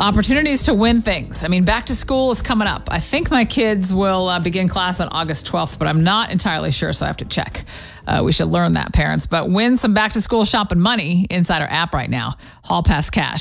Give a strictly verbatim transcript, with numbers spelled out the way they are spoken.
Opportunities to win things. I mean, back to school is coming up. I think my kids will uh, begin class on August twelfth, but I'm not entirely sure, so I have to check. Uh, we should learn that, parents. But win some back to school shopping money inside our app right now. Hall Pass Cash.